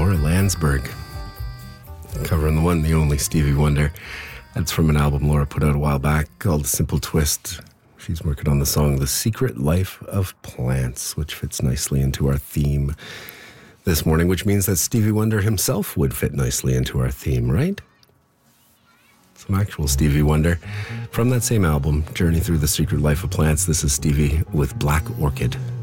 Laura Landsberg, covering the one, the only Stevie Wonder. That's from an album Laura put out a while back called Simple Twist. She's working on the song The Secret Life of Plants, which fits nicely into our theme this morning, which means that Stevie Wonder himself would fit nicely into our theme, right? Some actual Stevie Wonder from that same album, Journey Through the Secret Life of Plants. This is Stevie with Black Orchid.